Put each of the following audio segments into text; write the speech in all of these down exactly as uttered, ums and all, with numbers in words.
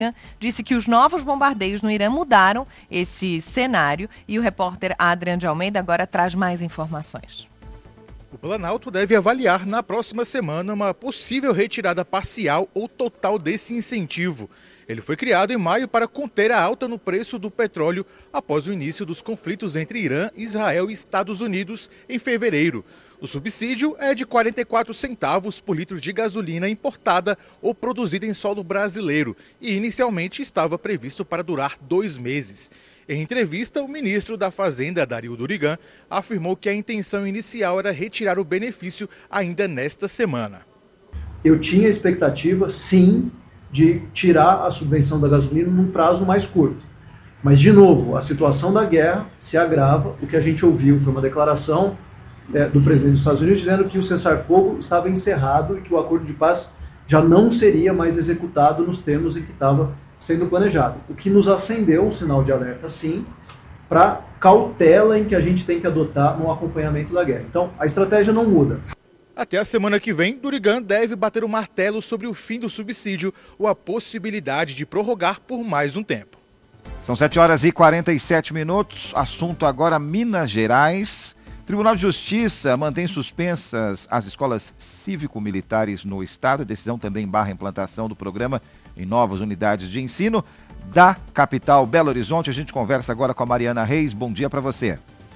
disse que os novos bombardeios no Irã mudaram esse cenário e o repórter Adrian de Almeida agora traz mais informações. O Planalto deve avaliar na próxima semana uma possível retirada parcial ou total desse incentivo. Ele foi criado em maio para conter a alta no preço do petróleo após o início dos conflitos entre Irã, Israel e Estados Unidos em fevereiro. O subsídio é de quarenta e quatro centavos por litro de gasolina importada ou produzida em solo brasileiro e inicialmente estava previsto para durar dois meses. Em entrevista, o ministro da Fazenda, Dario Durigan, afirmou que a intenção inicial era retirar o benefício ainda nesta semana. Eu tinha expectativa, sim, de tirar a subvenção da gasolina num prazo mais curto. Mas, de novo, a situação da guerra se agrava. O que a gente ouviu foi uma declaração é, do presidente dos Estados Unidos dizendo que o cessar-fogo estava encerrado e que o acordo de paz já não seria mais executado nos termos em que estava sendo planejado. O que nos acendeu um sinal de alerta, sim, para cautela em que a gente tem que adotar no acompanhamento da guerra. Então, a estratégia não muda. Até a semana que vem, Durigan deve bater o martelo sobre o fim do subsídio ou a possibilidade de prorrogar por mais um tempo. São sete horas e quarenta e sete minutos. Assunto agora Minas Gerais. Tribunal de Justiça mantém suspensas as escolas cívico-militares no estado. Decisão também barra a implantação do programa em novas unidades de ensino da capital Belo Horizonte. A gente conversa agora com a Mariana Reis. Bom dia para você.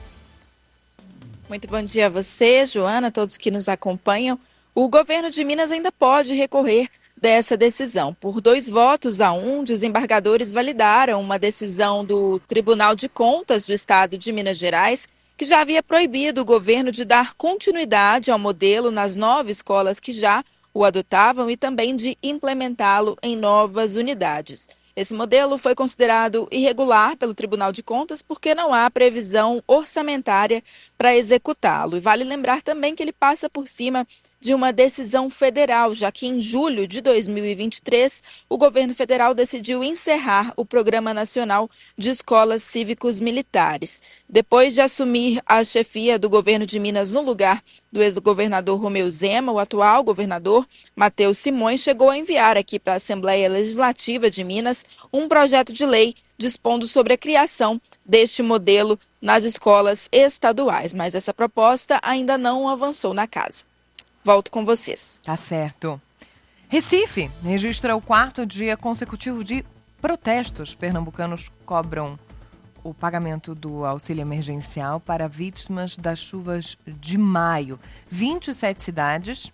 Muito bom dia a você, Joana, a todos que nos acompanham. O governo de Minas ainda pode recorrer dessa decisão. Por dois votos a um, desembargadores validaram uma decisão do Tribunal de Contas do Estado de Minas Gerais, que já havia proibido o governo de dar continuidade ao modelo nas nove escolas que já o adotavam e também de implementá-lo em novas unidades. Esse modelo foi considerado irregular pelo Tribunal de Contas porque não há previsão orçamentária para executá-lo. E vale lembrar também que ele passa por cima de uma decisão federal, já que em julho de dois mil e vinte e três, o governo federal decidiu encerrar o Programa Nacional de Escolas Cívicos Militares. Depois de assumir a chefia do governo de Minas no lugar do ex-governador Romeu Zema, o atual governador Matheus Simões chegou a enviar aqui para a Assembleia Legislativa de Minas um projeto de lei dispondo sobre a criação deste modelo nas escolas estaduais, mas essa proposta ainda não avançou na casa. Volto com vocês. Tá certo. Recife registra o quarto dia consecutivo de protestos. Pernambucanos cobram o pagamento do auxílio emergencial para vítimas das chuvas de maio. vinte e sete cidades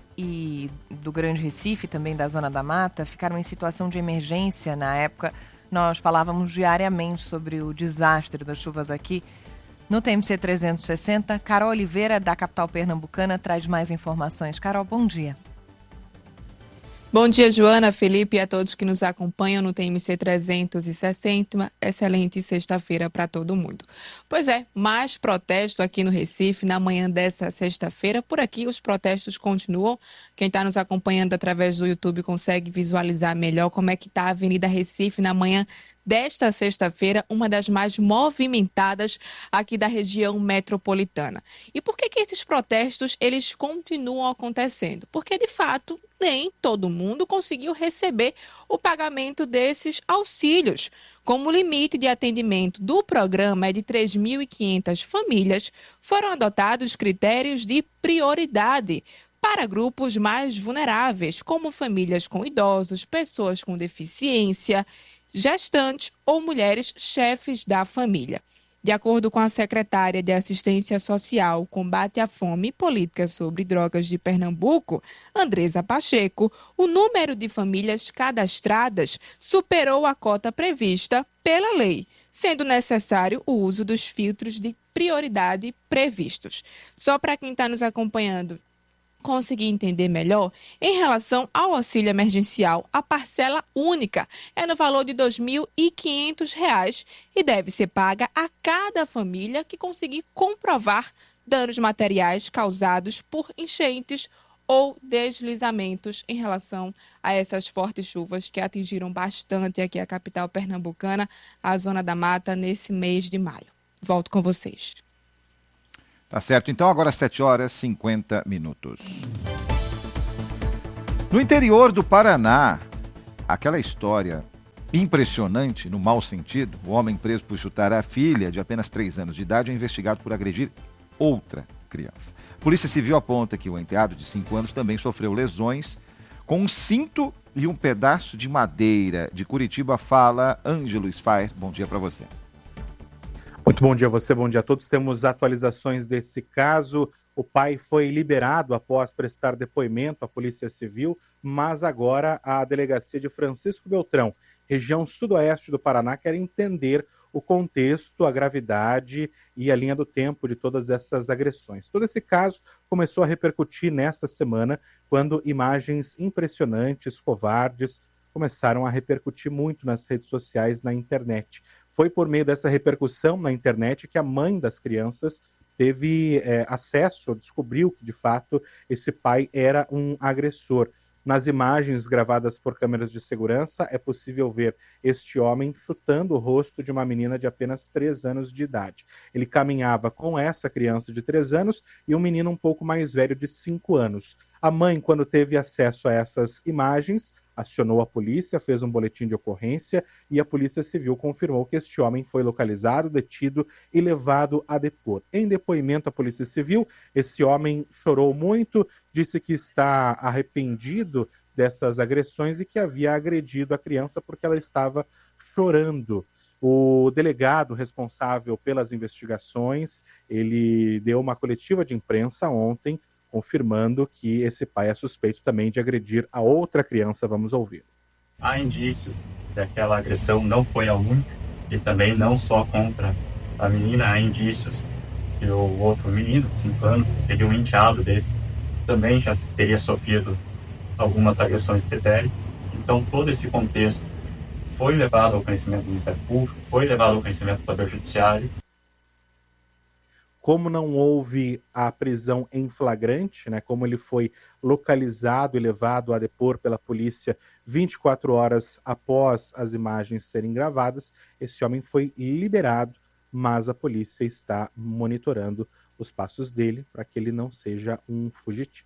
e do Grande Recife, também da Zona da Mata, ficaram em situação de emergência na época. Nós falávamos diariamente sobre o desastre das chuvas aqui. No T M C trezentos e sessenta, Carol Oliveira, da capital pernambucana, traz mais informações. Carol, bom dia. Bom dia, Joana, Felipe e a todos que nos acompanham no T M C trezentos e sessenta. Excelente sexta-feira para todo mundo. Pois é, mais protesto aqui no Recife na manhã dessa sexta-feira. Por aqui os protestos continuam. Quem está nos acompanhando através do YouTube consegue visualizar melhor como é que está a Avenida Recife na manhã desta sexta-feira, uma das mais movimentadas aqui da região metropolitana. E por que que esses protestos eles continuam acontecendo? Porque, de fato, nem todo mundo conseguiu receber o pagamento desses auxílios. Como o limite de atendimento do programa é de três mil e quinhentas famílias, foram adotados critérios de prioridade para grupos mais vulneráveis, como famílias com idosos, pessoas com deficiência, gestantes ou mulheres chefes da família. De acordo com a secretária de Assistência Social, Combate à Fome e Política sobre Drogas de Pernambuco, Andresa Pacheco, o número de famílias cadastradas superou a cota prevista pela lei, sendo necessário o uso dos filtros de prioridade previstos. Só para quem está nos acompanhando conseguir entender melhor, em relação ao auxílio emergencial, a parcela única é no valor de dois mil e quinhentos reais e deve ser paga a cada família que conseguir comprovar danos materiais causados por enchentes ou deslizamentos em relação a essas fortes chuvas que atingiram bastante aqui a capital pernambucana, a Zona da Mata, nesse mês de maio. Volto com vocês. Tá certo, então agora sete horas e cinquenta minutos. No interior do Paraná, aquela história impressionante, no mau sentido. O homem preso por chutar a filha, de apenas três anos de idade, é investigado por agredir outra criança. A Polícia Civil aponta que o enteado de cinco anos também sofreu lesões com um cinto e um pedaço de madeira. De Curitiba fala Ângelo Sfaer. Bom dia para você. Muito bom dia a você, bom dia a todos. Temos atualizações desse caso. O pai foi liberado após prestar depoimento à Polícia Civil, mas agora a Delegacia de Francisco Beltrão, região sudoeste do Paraná, quer entender o contexto, a gravidade e a linha do tempo de todas essas agressões. Todo esse caso começou a repercutir nesta semana, quando imagens impressionantes, covardes, começaram a repercutir muito nas redes sociais, na internet. Foi por meio dessa repercussão na internet que a mãe das crianças teve é, acesso, descobriu que, de fato, esse pai era um agressor. Nas imagens gravadas por câmeras de segurança, é possível ver este homem chutando o rosto de uma menina de apenas três anos de idade. Ele caminhava com essa criança de três anos e um menino um pouco mais velho de cinco anos. A mãe, quando teve acesso a essas imagens, acionou a polícia, fez um boletim de ocorrência e a Polícia Civil confirmou que este homem foi localizado, detido e levado a depor. Em depoimento à Polícia Civil, esse homem chorou muito, disse que está arrependido dessas agressões e que havia agredido a criança porque ela estava chorando. O delegado responsável pelas investigações, ele deu uma coletiva de imprensa ontem, confirmando que esse pai é suspeito também de agredir a outra criança. Vamos ouvir. Há indícios que aquela agressão não foi a única, e também não só contra a menina, há indícios que o outro menino, de cinco anos, seria um enteado dele, também já teria sofrido algumas agressões pretéritas. Então, todo esse contexto foi levado ao conhecimento do Ministério Público, foi levado ao conhecimento do Poder Judiciário. Como não houve a prisão em flagrante, né, como ele foi localizado e levado a depor pela polícia vinte e quatro horas após as imagens serem gravadas, esse homem foi liberado, mas a polícia está monitorando os passos dele para que ele não seja um fugitivo.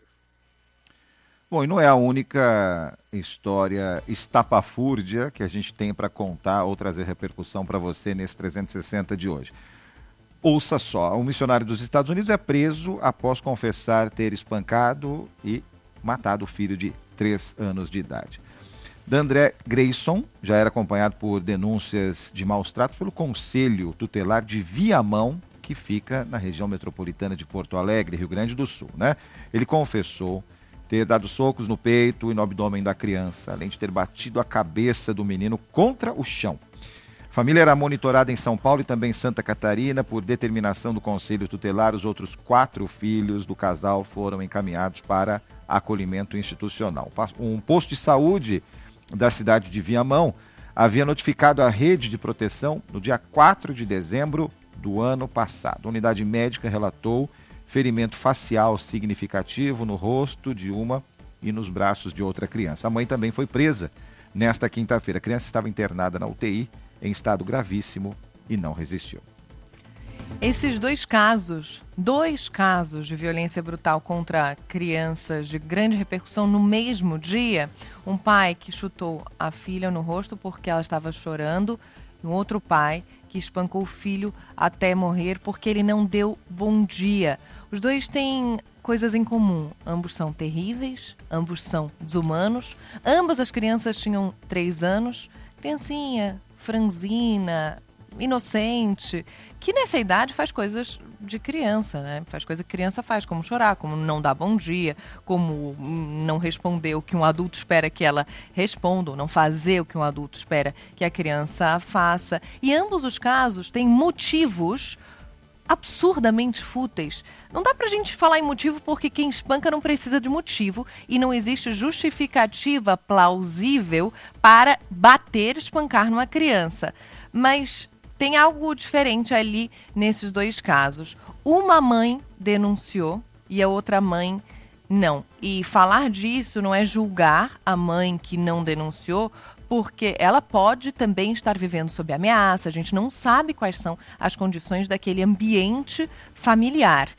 Bom, e não é a única história estapafúrdia que a gente tem para contar ou trazer repercussão para você nesse trezentos e sessenta de hoje. Ouça só, um missionário dos Estados Unidos é preso após confessar ter espancado e matado o filho de três anos de idade. D'André Grayson já era acompanhado por denúncias de maus tratos pelo Conselho Tutelar de Viamão, que fica na região metropolitana de Porto Alegre, Rio Grande do Sul, né? Ele confessou ter dado socos no peito e no abdômen da criança, além de ter batido a cabeça do menino contra o chão. A família era monitorada em São Paulo e também em Santa Catarina. Por determinação do Conselho Tutelar, os outros quatro filhos do casal foram encaminhados para acolhimento institucional. Um posto de saúde da cidade de Viamão havia notificado a rede de proteção no dia quatro de dezembro do ano passado. A unidade médica relatou ferimento facial significativo no rosto de uma e nos braços de outra criança. A mãe também foi presa nesta quinta-feira. A criança estava internada na U T I em estado gravíssimo e não resistiu. Esses dois casos, dois casos de violência brutal contra crianças de grande repercussão no mesmo dia, um pai que chutou a filha no rosto porque ela estava chorando, e um outro pai que espancou o filho até morrer porque ele não deu bom dia. Os dois têm coisas em comum. Ambos são terríveis, ambos são desumanos, ambas as crianças tinham três anos, criancinha, franzina, inocente, que nessa idade faz coisas de criança, né? Faz coisa que criança faz, como chorar, como não dar bom dia, como não responder o que um adulto espera que ela responda, ou não fazer o que um adulto espera que a criança faça. E ambos os casos têm motivos absurdamente fúteis. Não dá pra gente falar em motivo porque quem espanca não precisa de motivo e não existe justificativa plausível para bater, espancar numa criança. Mas tem algo diferente ali nesses dois casos. Uma mãe denunciou e a outra mãe não. E falar disso não é julgar a mãe que não denunciou, porque ela pode também estar vivendo sob ameaça, a gente não sabe quais são as condições daquele ambiente familiar.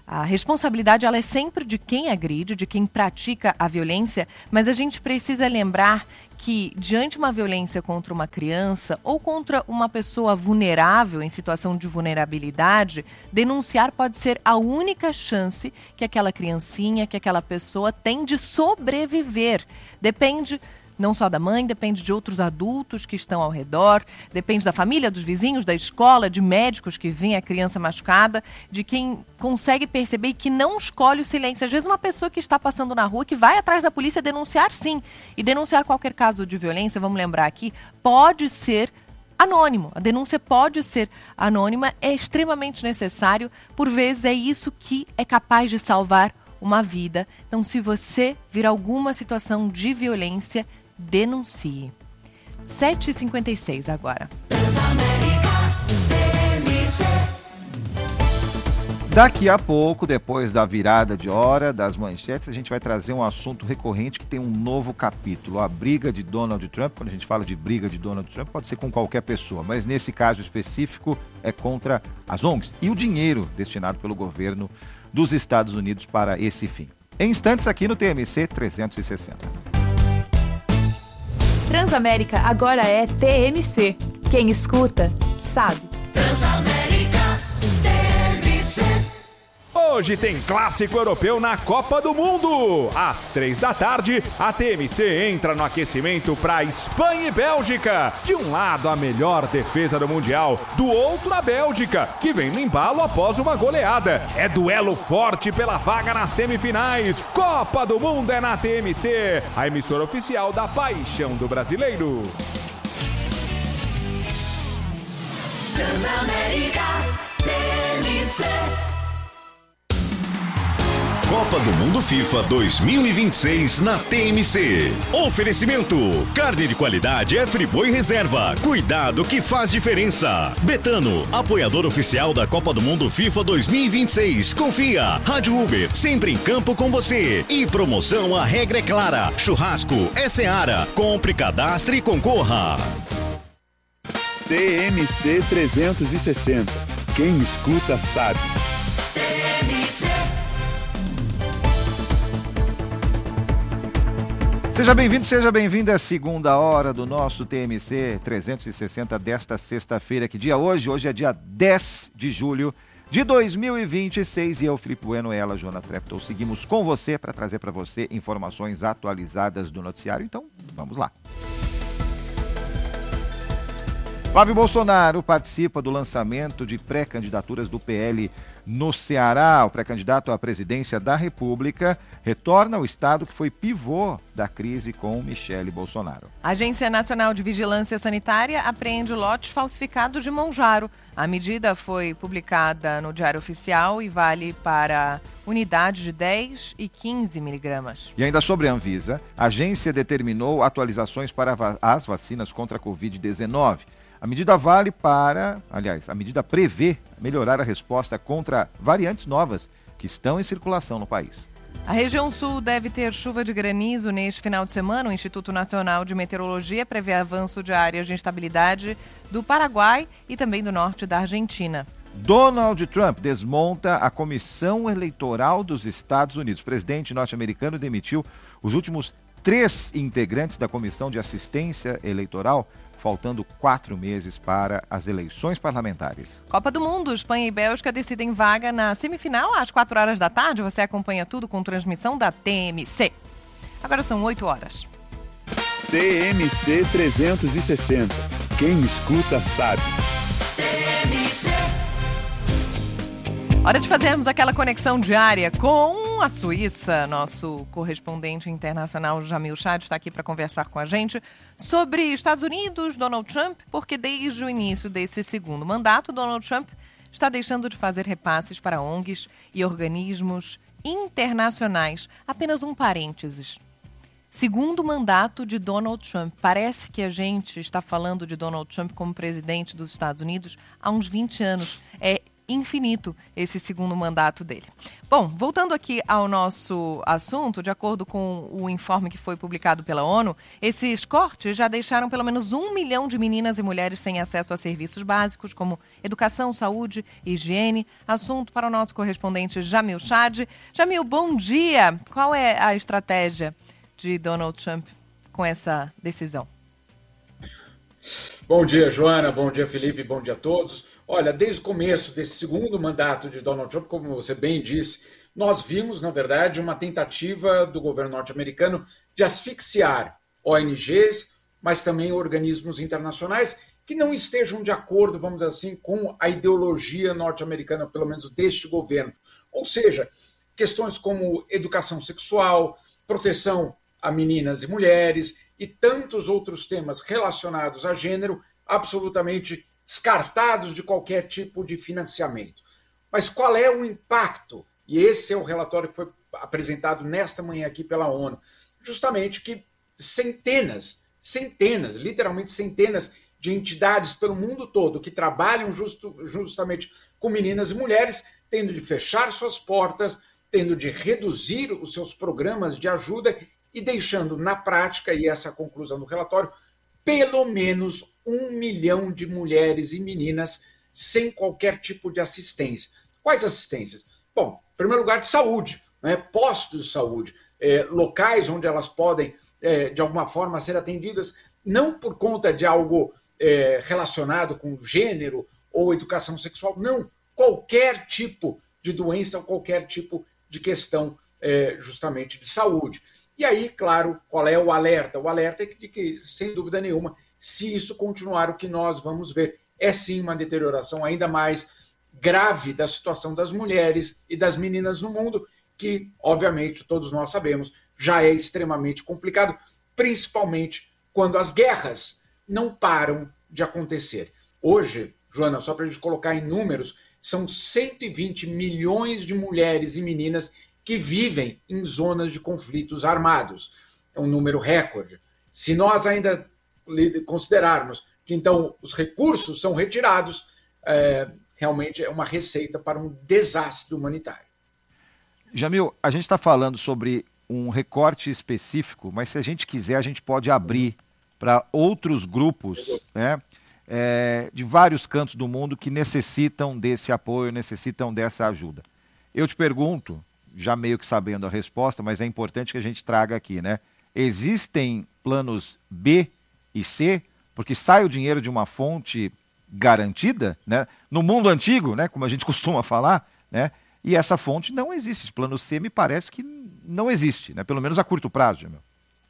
A responsabilidade ela é sempre de quem agride, de quem pratica a violência, mas a gente precisa lembrar que, diante de uma violência contra uma criança ou contra uma pessoa vulnerável, em situação de vulnerabilidade, denunciar pode ser a única chance que aquela criancinha, que aquela pessoa tem de sobreviver. Depende não só da mãe, depende de outros adultos que estão ao redor, depende da família, dos vizinhos, da escola, de médicos que veem a criança machucada, de quem consegue perceber e que não escolhe o silêncio. Às vezes uma pessoa que está passando na rua, que vai atrás da polícia denunciar sim, e denunciar qualquer caso de violência, vamos lembrar aqui, pode ser anônimo. A denúncia pode ser anônima, é extremamente necessário, por vezes é isso que é capaz de salvar uma vida. Então, se você vir alguma situação de violência, denuncie. sete e cinquenta e seis agora. Daqui a pouco, depois da virada de hora das manchetes, a gente vai trazer um assunto recorrente que tem um novo capítulo. A briga de Donald Trump. Quando a gente fala de briga de Donald Trump, pode ser com qualquer pessoa, mas nesse caso específico é contra as O N Gs e o dinheiro destinado pelo governo dos Estados Unidos para esse fim. Em instantes aqui no T M C trezentos e sessenta. Transamérica agora é T M C. Quem escuta, sabe. Transamérica T M C. Hoje tem clássico europeu na Copa do Mundo. Às três da tarde, a T M C entra no aquecimento para Espanha e Bélgica. De um lado, a melhor defesa do Mundial. Do outro, a Bélgica, que vem no embalo após uma goleada. É duelo forte pela vaga nas semifinais. Copa do Mundo é na T M C, a emissora oficial da paixão do brasileiro. Transamérica T M C. Copa do Mundo FIFA dois mil e vinte e seis na T M C. Oferecimento: carne de qualidade é Friboi Reserva. Cuidado que faz diferença. Betano, apoiador oficial da Copa do Mundo FIFA dois mil e vinte e seis. Confia. Rádio Uber, sempre em campo com você. E promoção, a regra é clara. Churrasco é Seara. Compre, cadastre e concorra. T M C trezentos e sessenta. Quem escuta sabe. T M C. Seja bem-vindo, seja bem-vinda à segunda hora do nosso T M C trezentos e sessenta desta sexta-feira. Que dia hoje? Hoje é dia dez de julho de dois mil e vinte e seis e eu, Felipe Bueno, e ela, Joana Treptow, seguimos com você para trazer para você informações atualizadas do noticiário. Então, vamos lá. Flávio Bolsonaro participa do lançamento de pré-candidaturas do P L no Ceará. O pré-candidato à presidência da República retorna ao estado que foi pivô da crise com Michele Bolsonaro. A Agência Nacional de Vigilância Sanitária apreende lote falsificado de Monjaro. A medida foi publicada no Diário Oficial e vale para unidade de dez e quinze miligramas. E ainda sobre a Anvisa, a agência determinou atualizações para as vacinas contra a covid dezenove. A medida vale para, aliás, a medida prevê melhorar a resposta contra variantes novas que estão em circulação no país. A região sul deve ter chuva de granizo neste final de semana. O Instituto Nacional de Meteorologia prevê avanço de áreas de instabilidade do Paraguai e também do norte da Argentina. Donald Trump desmonta a Comissão Eleitoral dos Estados Unidos. O presidente norte-americano demitiu os últimos três integrantes da Comissão de Assistência Eleitoral, faltando quatro meses para as eleições parlamentares. Copa do Mundo, Espanha e Bélgica decidem vaga na semifinal às quatro horas da tarde. Você acompanha tudo com transmissão da T M C. Agora são oito horas. T M C trezentos e sessenta. Quem escuta sabe. T M C. Hora de fazermos aquela conexão diária com a Suíça. Nosso correspondente internacional, Jamil Chad, está aqui para conversar com a gente sobre Estados Unidos, Donald Trump, porque desde o início desse segundo mandato, Donald Trump está deixando de fazer repasses para O N Gs e organismos internacionais. Apenas um parênteses. Segundo mandato de Donald Trump. Parece que a gente está falando de Donald Trump como presidente dos Estados Unidos há uns vinte anos. É infinito esse segundo mandato dele. Bom, voltando aqui ao nosso assunto, de acordo com o informe que foi publicado pela ONU, esses cortes já deixaram pelo menos um milhão de meninas e mulheres sem acesso a serviços básicos como educação, saúde e higiene. Assunto para o nosso correspondente Jamil Chad. Jamil, bom dia! Qual é a estratégia de Donald Trump com essa decisão? Bom dia, Joana. Bom dia, Felipe. Bom dia a todos. Olha, desde o começo desse segundo mandato de Donald Trump, como você bem disse, nós vimos, na verdade, uma tentativa do governo norte-americano de asfixiar O N Gs, mas também organismos internacionais que não estejam de acordo, vamos dizer assim, com a ideologia norte-americana, pelo menos deste governo. Ou seja, questões como educação sexual, proteção a meninas e mulheres e tantos outros temas relacionados a gênero absolutamente descartados de qualquer tipo de financiamento. Mas qual é o impacto? E esse é o relatório que foi apresentado nesta manhã aqui pela ONU. Justamente que centenas, centenas, literalmente centenas de entidades pelo mundo todo que trabalham justo, justamente com meninas e mulheres, tendo de fechar suas portas, tendo de reduzir os seus programas de ajuda e deixando na prática, e essa é a conclusão do relatório, pelo menos um milhão de mulheres e meninas sem qualquer tipo de assistência. Quais assistências? Bom, em primeiro lugar, de saúde, né? Postos de saúde, é, locais onde elas podem, é, de alguma forma, ser atendidas, não por conta de algo é, relacionado com gênero ou educação sexual, não, qualquer tipo de doença ou qualquer tipo de questão é, justamente de saúde. E aí, claro, qual é o alerta? O alerta é de que, sem dúvida nenhuma, se isso continuar, o que nós vamos ver é sim uma deterioração ainda mais grave da situação das mulheres e das meninas no mundo, que, obviamente, todos nós sabemos, já é extremamente complicado, principalmente quando as guerras não param de acontecer. Hoje, Joana, só para a gente colocar em números, são cento e vinte milhões de mulheres e meninas que vivem em zonas de conflitos armados. É um número recorde. Se nós ainda considerarmos que, então, os recursos são retirados, é, realmente é uma receita para um desastre humanitário. Jamil, a gente está falando sobre um recorte específico, mas se a gente quiser, a gente pode abrir para outros grupos, né, é, de vários cantos do mundo que necessitam desse apoio, necessitam dessa ajuda. Eu te pergunto, já meio que sabendo a resposta, mas é importante que a gente traga aqui, né? Existem planos B e C, porque sai o dinheiro de uma fonte garantida, né? No mundo antigo, né? Como a gente costuma falar, né? E essa fonte não existe. Esse plano C me parece que não existe, né? Pelo menos a curto prazo, meu.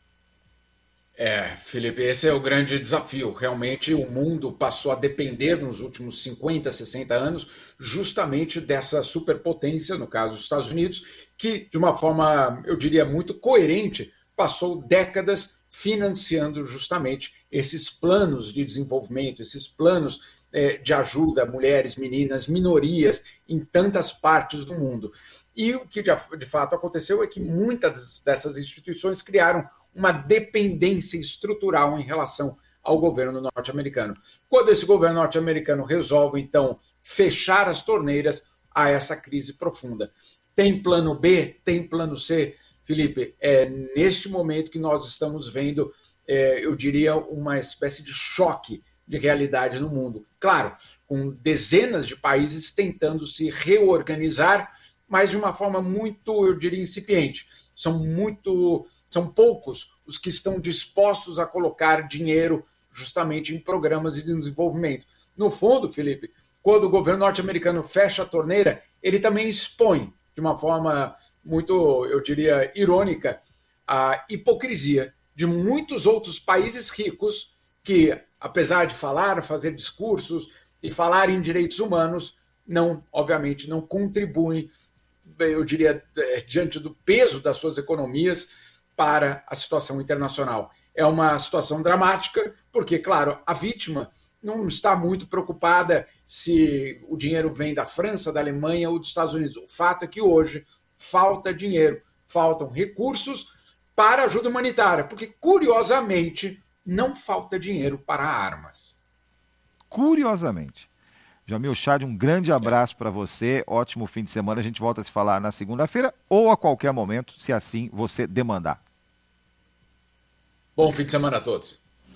É, Felipe, esse é o grande desafio. Realmente o mundo passou a depender nos últimos cinquenta, sessenta anos justamente dessa superpotência, no caso dos Estados Unidos, que de uma forma, eu diria, muito coerente, passou décadas financiando justamente esses planos de desenvolvimento, esses planos é, de ajuda a mulheres, meninas, minorias em tantas partes do mundo. E o que de, de fato aconteceu é que muitas dessas instituições criaram uma dependência estrutural em relação ao governo norte-americano. Quando esse governo norte-americano resolve, então, fechar as torneiras, há essa crise profunda. Tem plano B, tem plano C, Felipe, é neste momento que nós estamos vendo, é, eu diria, uma espécie de choque de realidade no mundo. Claro, com dezenas de países tentando se reorganizar, mas de uma forma muito, eu diria, incipiente. São muito, são poucos os que estão dispostos a colocar dinheiro justamente em programas de desenvolvimento. No fundo, Felipe, quando o governo norte-americano fecha a torneira, ele também expõe, de uma forma muito, eu diria, irônica, a hipocrisia de muitos outros países ricos que, apesar de falar, fazer discursos e falar em direitos humanos, não, obviamente, não contribuem, eu diria, diante do peso das suas economias para a situação internacional. É uma situação dramática, porque, claro, a vítima não está muito preocupada se o dinheiro vem da França, da Alemanha ou dos Estados Unidos. O fato é que hoje falta dinheiro, faltam recursos para ajuda humanitária, porque, curiosamente, não falta dinheiro para armas. Curiosamente. Jamil Chad, um grande abraço para você, ótimo fim de semana. A gente volta a se falar na segunda-feira ou a qualquer momento, se assim você demandar. Bom fim de semana a todos.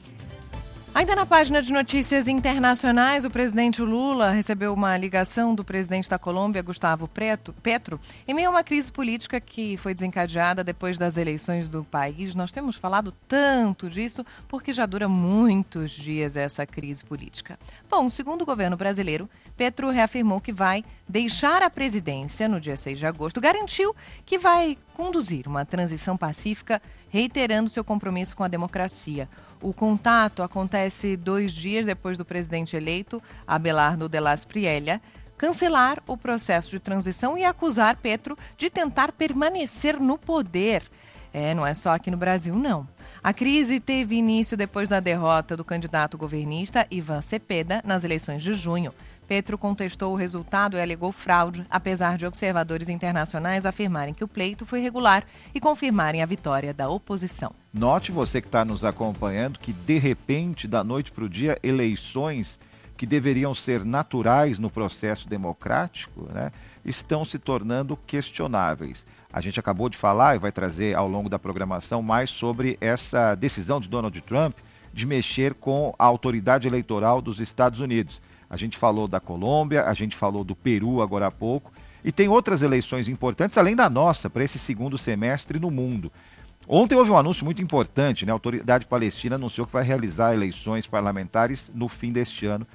Ainda na página de notícias internacionais, o presidente Lula recebeu uma ligação do presidente da Colômbia, Gustavo Petro, em meio a uma crise política que foi desencadeada depois das eleições do país. Nós temos falado tanto disso porque já dura muitos dias essa crise política. Bom, segundo o governo brasileiro, Petro reafirmou que vai deixar a presidência no dia seis de agosto, garantiu que vai conduzir uma transição pacífica, reiterando seu compromisso com a democracia. O contato acontece dois dias depois do presidente eleito, Abelardo de las Priella, cancelar o processo de transição e acusar Petro de tentar permanecer no poder. É, não é só aqui no Brasil, não. A crise teve início depois da derrota do candidato governista Ivan Cepeda nas eleições de junho. Petro contestou o resultado e alegou fraude, apesar de observadores internacionais afirmarem que o pleito foi regular e confirmarem a vitória da oposição. Note você que está nos acompanhando que, de repente, da noite para o dia, eleições que deveriam ser naturais no processo democrático, né, estão se tornando questionáveis. A gente acabou de falar e vai trazer ao longo da programação mais sobre essa decisão de Donald Trump de mexer com a autoridade eleitoral dos Estados Unidos. A gente falou da Colômbia, a gente falou do Peru agora há pouco, e tem outras eleições importantes, além da nossa, para esse segundo semestre no mundo. Ontem houve um anúncio muito importante, né? A autoridade palestina anunciou que vai realizar eleições parlamentares no fim deste ano,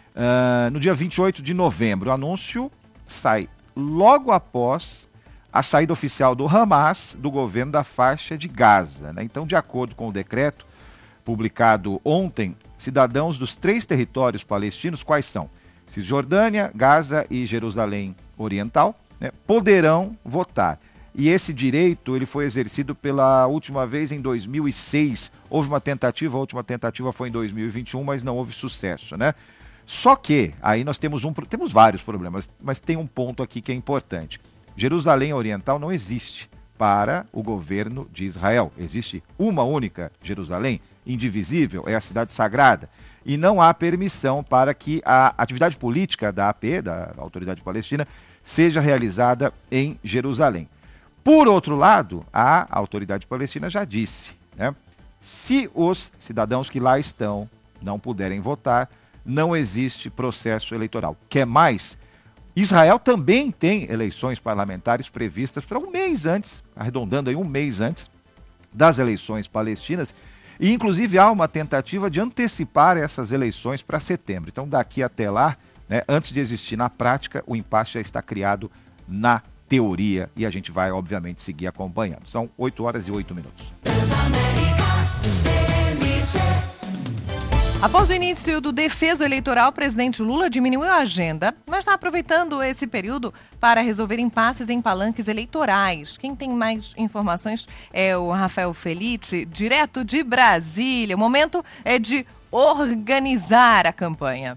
uh, no dia vinte e oito de novembro. O anúncio sai logo após a saída oficial do Hamas do governo da faixa de Gaza, né? Então, de acordo com o decreto publicado ontem, cidadãos dos três territórios palestinos, quais são? Cisjordânia, Gaza e Jerusalém Oriental, né, poderão votar. E esse direito ele foi exercido pela última vez em dois mil e seis. Houve uma tentativa, a última tentativa foi em dois mil e vinte e um, mas não houve sucesso, né? Só que, aí nós temos, um, temos vários problemas, mas tem um ponto aqui que é importante. Jerusalém Oriental não existe para o governo de Israel. Existe uma única Jerusalém, indivisível, é a cidade sagrada. E não há permissão para que a atividade política da A P, da Autoridade Palestina, seja realizada em Jerusalém. Por outro lado, a Autoridade Palestina já disse, né, se os cidadãos que lá estão não puderem votar, não existe processo eleitoral. Quer mais? Israel também tem eleições parlamentares previstas para um mês antes, arredondando aí um mês antes das eleições palestinas, e inclusive há uma tentativa de antecipar essas eleições para setembro. Então daqui até lá, né, antes de existir na prática, o impasse já está criado na teoria e a gente vai obviamente seguir acompanhando. São oito horas e oito minutos. Após o início do defeso eleitoral, o presidente Lula diminuiu a agenda, mas está aproveitando esse período para resolver impasses em palanques eleitorais. Quem tem mais informações é o Rafael Felite, direto de Brasília. O momento é de organizar a campanha.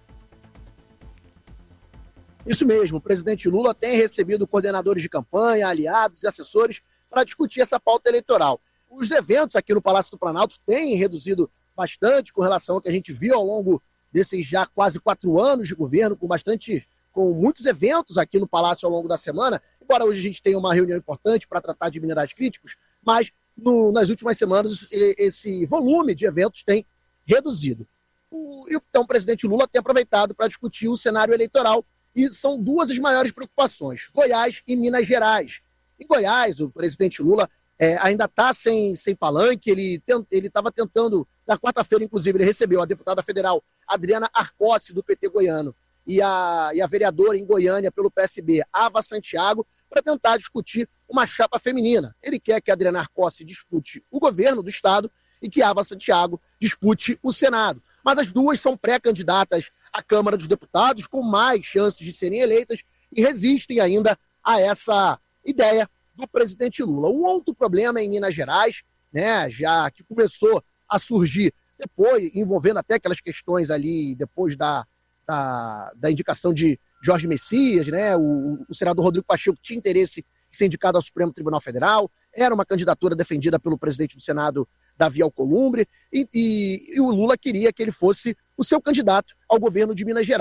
Isso mesmo, o presidente Lula tem recebido coordenadores de campanha, aliados e assessores para discutir essa pauta eleitoral. Os eventos aqui no Palácio do Planalto têm reduzido bastante com relação ao que a gente viu ao longo desses já quase quatro anos de governo, com bastante, com muitos eventos aqui no Palácio ao longo da semana, embora hoje a gente tenha uma reunião importante para tratar de minerais críticos, mas no, nas últimas semanas esse volume de eventos tem reduzido. O, então o presidente Lula tem aproveitado para discutir o cenário eleitoral, e são duas as maiores preocupações, Goiás e Minas Gerais. Em Goiás, o presidente Lula É, ainda está sem, sem palanque, ele estava tentando, na quarta-feira, inclusive, ele recebeu a deputada federal Adriana Arcossi, do P T goiano, e a, e a vereadora em Goiânia pelo P S B, Ava Santiago, para tentar discutir uma chapa feminina. Ele quer que a Adriana Arcossi dispute o governo do estado e que a Ava Santiago dispute o Senado. Mas as duas são pré-candidatas à Câmara dos Deputados, com mais chances de serem eleitas, e resistem ainda a essa ideia do presidente Lula. Um outro problema é em Minas Gerais, né, já que começou a surgir depois, envolvendo até aquelas questões ali, depois da, da, da indicação de Jorge Messias, né, o, o senador Rodrigo Pacheco tinha interesse em ser indicado ao Supremo Tribunal Federal, era uma candidatura defendida pelo presidente do Senado, Davi Alcolumbre, e, e, e o Lula queria que ele fosse o seu candidato ao governo de Minas Gerais.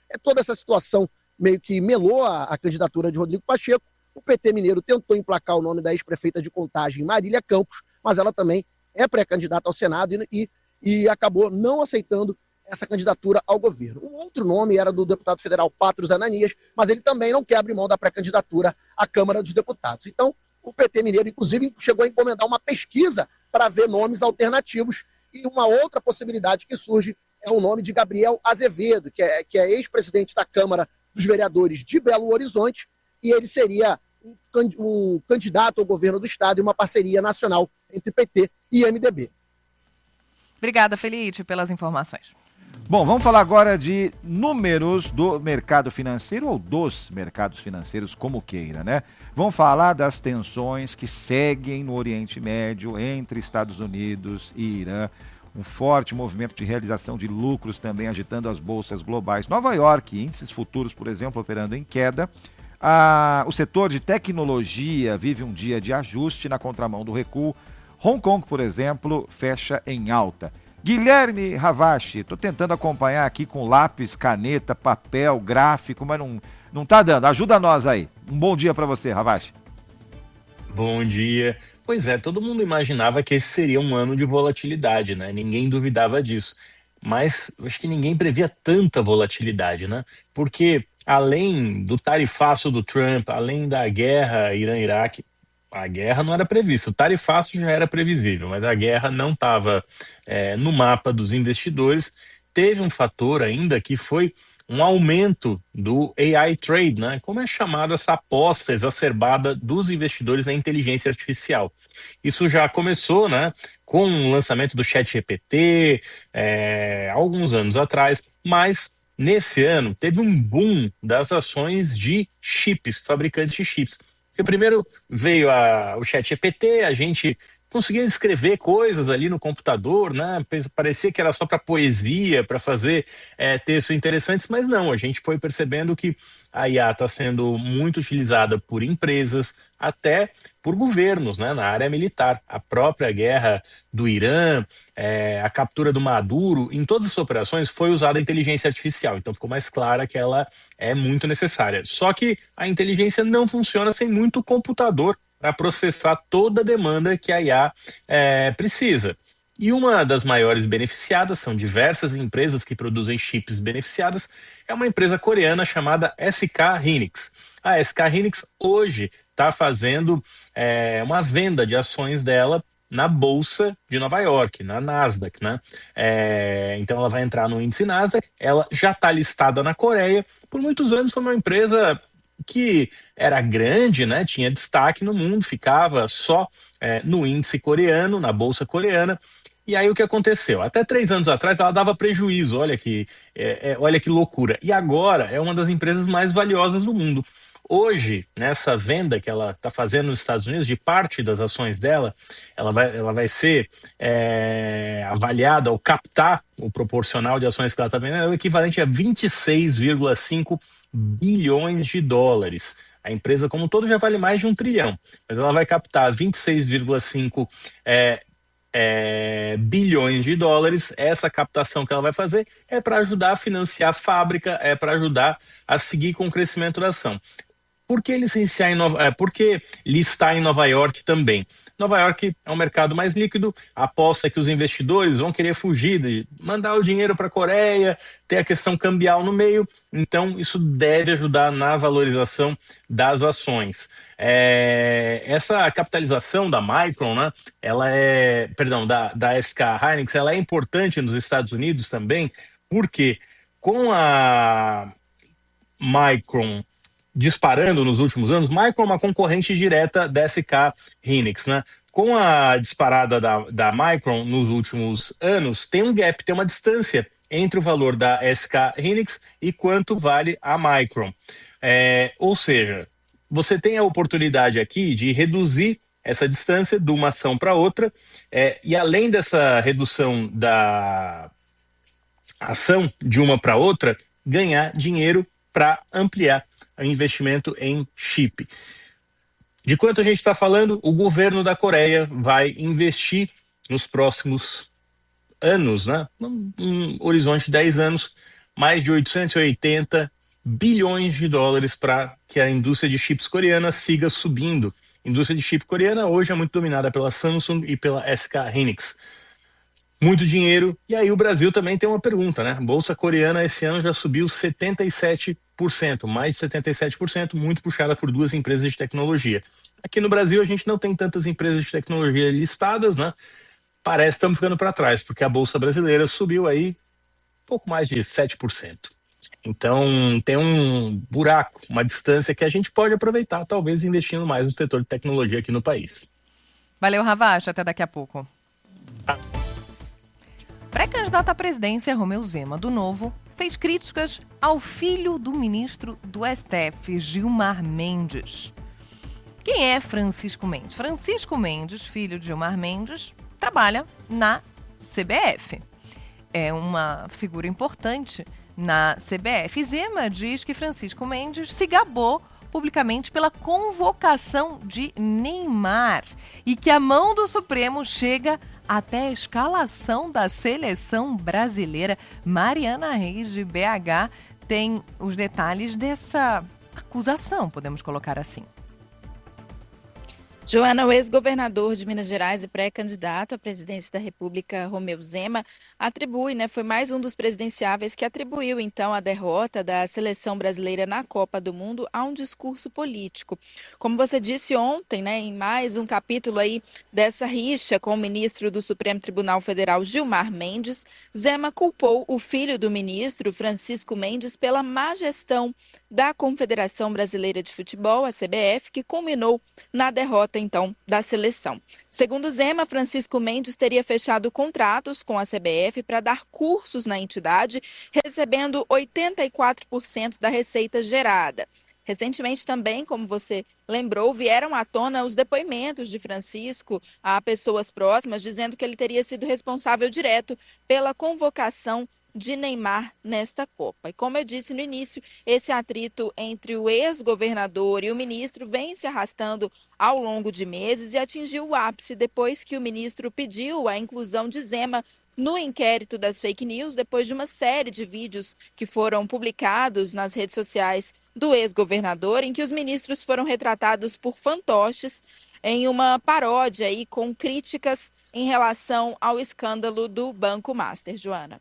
é toda essa situação meio que melou a, a candidatura de Rodrigo Pacheco. O P T mineiro tentou emplacar o nome da ex-prefeita de Contagem, Marília Campos, mas ela também é pré-candidata ao Senado e, e, e acabou não aceitando essa candidatura ao governo. O outro nome era do deputado federal Patros Ananias, mas ele também não quer abrir mão da pré-candidatura à Câmara dos Deputados. Então, o P T mineiro, inclusive, chegou a encomendar uma pesquisa para ver nomes alternativos, e uma outra possibilidade que surge é o nome de Gabriel Azevedo, que é, que é ex-presidente da Câmara dos Vereadores de Belo Horizonte, e ele seria um, um candidato ao governo do estado e uma parceria nacional entre P T e M D B. Obrigada, Felipe, pelas informações. Bom, vamos falar agora de números do mercado financeiro ou dos mercados financeiros, como queira, né? Vamos falar das tensões que seguem no Oriente Médio entre Estados Unidos e Irã. Um forte movimento de realização de lucros também agitando as bolsas globais. Nova York, índices futuros, por exemplo, operando em queda. Ah, o setor de tecnologia vive um dia de ajuste na contramão do recuo. Hong Kong, por exemplo, fecha em alta. Guilherme Ravache, estou tentando acompanhar aqui com lápis, caneta, papel, gráfico, mas não, não tá dando. Ajuda nós aí. Um bom dia para você, Ravache. Bom dia. Pois é, todo mundo imaginava que esse seria um ano de volatilidade, né? Ninguém duvidava disso. Mas acho que ninguém previa tanta volatilidade, né? Porque além do tarifaço do Trump, além da guerra Irã-Iraque, a guerra não era prevista, o tarifaço já era previsível, mas a guerra não estava é, no mapa dos investidores. Teve um fator ainda que foi um aumento do A I trade, né? Como é chamada essa aposta exacerbada dos investidores na inteligência artificial. Isso já começou, né, com o lançamento do ChatGPT, é, alguns anos atrás, mas nesse ano teve um boom das ações de chips, fabricantes de chips. Porque primeiro veio a, o ChatGPT, a gente conseguia escrever coisas ali no computador, né? Parecia que era só para poesia, para fazer é, textos interessantes, mas não, a gente foi percebendo que a I A está sendo muito utilizada por empresas, até por governos, né? Na área militar. A própria guerra do Irã, é, a captura do Maduro, em todas as operações foi usada a inteligência artificial, então ficou mais clara que ela é muito necessária. Só que a inteligência não funciona sem muito computador para processar toda a demanda que a I A é, precisa. E uma das maiores beneficiadas, são diversas empresas que produzem chips beneficiadas, é uma empresa coreana chamada S K Hynix. A S K Hynix hoje está fazendo é, uma venda de ações dela na Bolsa de Nova York, na Nasdaq, né? É, então ela vai entrar no índice Nasdaq, ela já está listada na Coreia, por muitos anos foi uma empresa que era grande, né, tinha destaque no mundo, ficava só é, no índice coreano, na bolsa coreana. E aí o que aconteceu? Até três anos atrás ela dava prejuízo, olha que, é, é, olha que loucura. E agora é uma das empresas mais valiosas do mundo. Hoje, nessa venda que ela está fazendo nos Estados Unidos, de parte das ações dela, ela vai, ela vai ser é, avaliada, ou captar o proporcional de ações que ela está vendendo, é o equivalente a vinte e seis vírgula cinco bilhões de dólares. A empresa como um todo já vale mais de um trilhão, mas ela vai captar vinte e seis vírgula cinco é, é, bilhões de dólares. Essa captação que ela vai fazer é para ajudar a financiar a fábrica, é para ajudar a seguir com o crescimento da ação. Por que licenciar em Nova, é, por que listar em Nova York também? Nova York é um mercado mais líquido, aposta que os investidores vão querer fugir de mandar o dinheiro para a Coreia, ter a questão cambial no meio, então isso deve ajudar na valorização das ações. É, essa capitalização da Micron, né, ela é, perdão, da, da S K Hynix, ela é importante nos Estados Unidos também, porque com a Micron disparando nos últimos anos, Micron é uma concorrente direta da S K Hynix, né? Com a disparada da, da Micron nos últimos anos, tem um gap, tem uma distância entre o valor da S K Hynix e quanto vale a Micron. É, ou seja, você tem a oportunidade aqui de reduzir essa distância de uma ação para outra, é, e além dessa redução da ação de uma para outra, ganhar dinheiro para ampliar o investimento em chip. De quanto a gente está falando? O governo da Coreia vai investir nos próximos anos, né, um horizonte de dez anos, mais de oitocentos e oitenta bilhões de dólares para que a indústria de chips coreana siga subindo. A indústria de chip coreana hoje é muito dominada pela Samsung e pela S K Hynix. Muito dinheiro. E aí o Brasil também tem uma pergunta, né? A Bolsa coreana esse ano já subiu setenta e sete por cento, mais de setenta e sete por cento, muito puxada por duas empresas de tecnologia. Aqui no Brasil a gente não tem tantas empresas de tecnologia listadas, né? Parece que estamos ficando para trás, porque a Bolsa brasileira subiu aí pouco mais de sete por cento. Então tem um buraco, uma distância que a gente pode aproveitar, talvez investindo mais no setor de tecnologia aqui no país. Valeu, Ravache. Até daqui a pouco. Ah. Pré-candidato à presidência, Romeu Zema, do Novo, fez críticas ao filho do ministro do S T F, Gilmar Mendes. Quem é Francisco Mendes? Francisco Mendes, filho de Gilmar Mendes, trabalha na C B F. É uma figura importante na C B F. Zema diz que Francisco Mendes se gabou publicamente pela convocação de Neymar e que a mão do Supremo chega até a escalação da seleção brasileira. Mariana Reis, de B H, tem os detalhes dessa acusação, podemos colocar assim. Joana, o ex-governador de Minas Gerais e pré-candidato à presidência da República, Romeu Zema, atribui, né, foi mais um dos presidenciáveis que atribuiu, então, a derrota da seleção brasileira na Copa do Mundo a um discurso político. Como você disse ontem, né, em mais um capítulo aí dessa rixa com o ministro do Supremo Tribunal Federal, Gilmar Mendes, Zema culpou o filho do ministro, Francisco Mendes, pela má gestão da Confederação Brasileira de Futebol, a C B F, que culminou na derrota então da seleção. Segundo Zema, Francisco Mendes teria fechado contratos com a C B F para dar cursos na entidade, recebendo oitenta e quatro por cento da receita gerada. Recentemente também, como você lembrou, vieram à tona os depoimentos de Francisco a pessoas próximas, dizendo que ele teria sido responsável direto pela convocação de Neymar nesta Copa. E como eu disse no início, esse atrito entre o ex-governador e o ministro vem se arrastando ao longo de meses e atingiu o ápice depois que o ministro pediu a inclusão de Zema no inquérito das fake news, depois de uma série de vídeos que foram publicados nas redes sociais do ex-governador, em que os ministros foram retratados por fantoches em uma paródia aí com críticas em relação ao escândalo do Banco Master. Joana.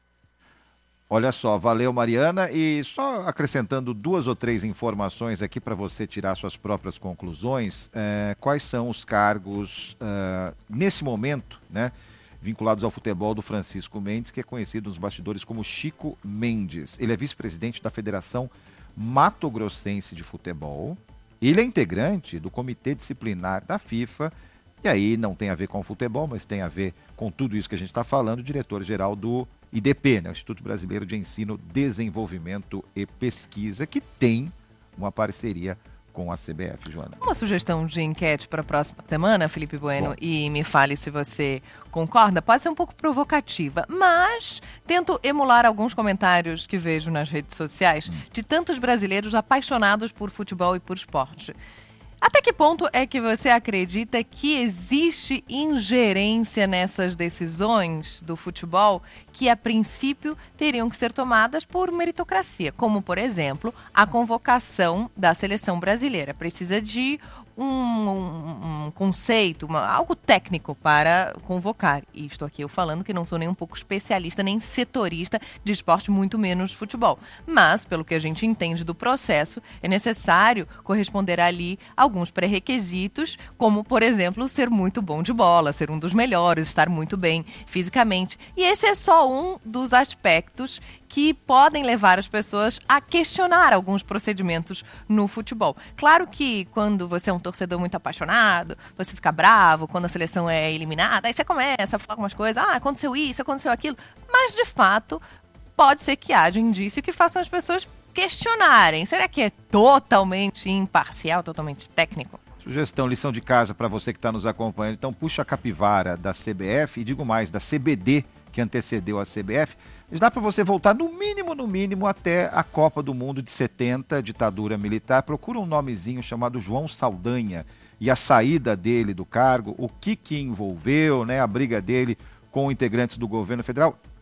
Olha só, valeu, Mariana. E só acrescentando duas ou três informações aqui para você tirar suas próprias conclusões. É, quais são os cargos, uh, nesse momento, né, vinculados ao futebol do Francisco Mendes, que é conhecido nos bastidores como Chico Mendes. Ele é vice-presidente da Federação Mato Grossense de Futebol. Ele é integrante do Comitê Disciplinar da FIFA. E aí não tem a ver com o futebol, mas tem a ver com tudo isso que a gente está falando, diretor-geral do I D P, né, o Instituto Brasileiro de Ensino, Desenvolvimento e Pesquisa, que tem uma parceria com a C B F, Joana. Uma sugestão de enquete para a próxima semana, Felipe Bueno, Bom. e me fale se você concorda, pode ser um pouco provocativa, mas tento emular alguns comentários que vejo nas redes sociais hum. de tantos brasileiros apaixonados por futebol e por esporte. Até que ponto é que você acredita que existe ingerência nessas decisões do futebol que, a princípio, teriam que ser tomadas por meritocracia? Como, por exemplo, a convocação da seleção brasileira. Precisa de um, um, um conceito, uma, algo técnico para convocar. E estou aqui eu falando que não sou nem um pouco especialista, nem setorista de esporte, muito menos futebol. Mas, pelo que a gente entende do processo, é necessário corresponder ali alguns pré-requisitos, como, por exemplo, ser muito bom de bola, ser um dos melhores, estar muito bem fisicamente. E esse é só um dos aspectos que podem levar as pessoas a questionar alguns procedimentos no futebol. Claro que quando você é um torcedor muito apaixonado, você fica bravo quando a seleção é eliminada, aí você começa a falar algumas coisas, ah, aconteceu isso, aconteceu aquilo, mas de fato pode ser que haja indício que façam as pessoas questionarem. Será que é totalmente imparcial, totalmente técnico? Sugestão, lição de casa para você que está nos acompanhando. Então puxa a capivara da C B F e digo mais, da C B D, que antecedeu a C B F, dá para você voltar no mínimo, no mínimo, até a Copa do Mundo de setenta, ditadura militar. Procura um nomezinho chamado João Saldanha e a saída dele do cargo, o que que envolveu, né, a briga dele com integrantes do governo federal.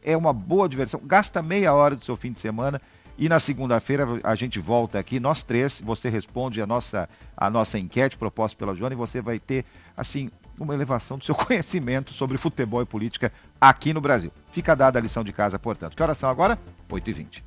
é uma boa diversão. Gasta meia hora do seu fim de semana e na segunda-feira a gente volta aqui, nós três, você responde a nossa, a nossa enquete proposta pela Joana e você vai ter, assim, uma elevação do seu conhecimento sobre futebol e política aqui no Brasil. Fica dada a lição de casa, portanto. Que horas são agora? oito e vinte.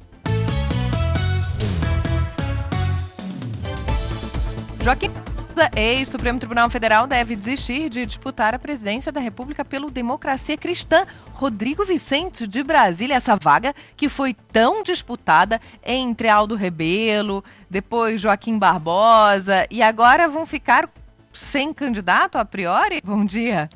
Joaquim, ex-Supremo Tribunal Federal, deve desistir de disputar a presidência da República pelo Democracia Cristã. Rodrigo Vicente, de Brasília, essa vaga que foi tão disputada entre Aldo Rebelo, depois Joaquim Barbosa, e agora vão ficar sem candidato a priori? Bom dia.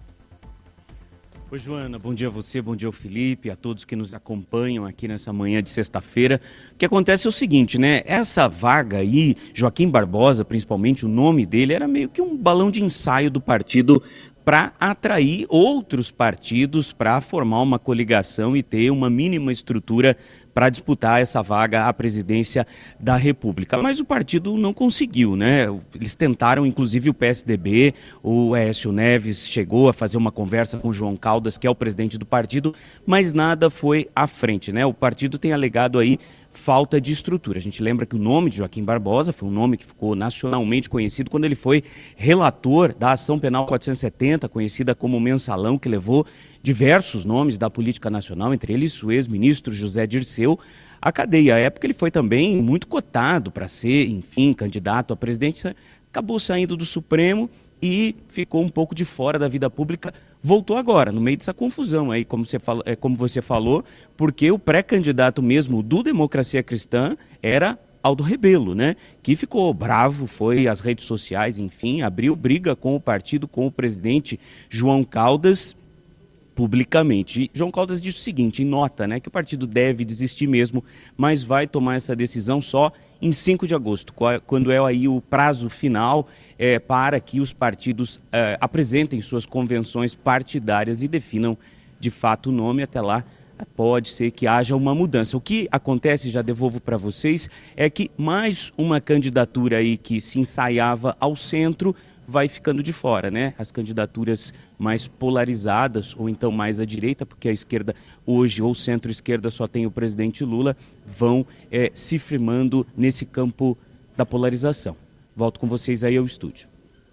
Oi, Joana, bom dia a você, bom dia ao Felipe, a todos que nos acompanham aqui nessa manhã de sexta-feira. O que acontece é o seguinte, né? Essa vaga aí, Joaquim Barbosa, principalmente, o nome dele era meio que um balão de ensaio do partido para atrair outros partidos para formar uma coligação e ter uma mínima estrutura para disputar essa vaga à presidência da República. Mas o partido não conseguiu, né? Eles tentaram, inclusive o P S D B, o Aécio Neves chegou a fazer uma conversa com o João Caldas, que é o presidente do partido, mas nada foi à frente, né? O partido tem alegado aí falta de estrutura. A gente lembra que o nome de Joaquim Barbosa foi um nome que ficou nacionalmente conhecido quando ele foi relator da Ação Penal quatrocentos e setenta, conhecida como Mensalão, que levou diversos nomes da política nacional, entre eles o ex-ministro José Dirceu, à cadeia. À época ele foi também muito cotado para ser, enfim, candidato à presidência, acabou saindo do Supremo e ficou um pouco de fora da vida pública, voltou agora, no meio dessa confusão aí, como você falou, é, como você falou, porque o pré-candidato mesmo do Democracia Cristã era Aldo Rebelo, né? Que ficou bravo, foi às redes sociais, enfim, abriu briga com o partido, com o presidente João Caldas, publicamente. E João Caldas disse o seguinte, em nota, né, que o partido deve desistir mesmo, mas vai tomar essa decisão só em cinco de agosto, quando é aí o prazo final é, para que os partidos é, apresentem suas convenções partidárias e definam de fato o nome. Até lá pode ser que haja uma mudança. O que acontece, já devolvo para vocês, é que mais uma candidatura aí que se ensaiava ao centro vai ficando de fora, né? As candidaturas mais polarizadas ou então mais à direita, porque a esquerda hoje ou centro-esquerda só tem o presidente Lula, vão é, se firmando nesse campo da polarização. Volto com vocês aí ao estúdio.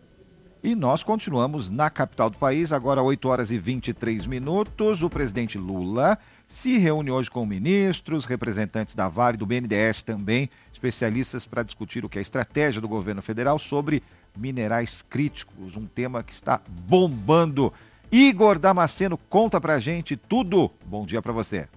E nós continuamos na capital do país, agora oito horas e vinte e três minutos. O presidente Lula se reúne hoje com ministros, representantes da Vale, do B N D E S também, especialistas para discutir o que é a estratégia do governo federal sobre minerais críticos, um tema que está bombando. Igor Damasceno, conta pra gente tudo. Bom dia para você.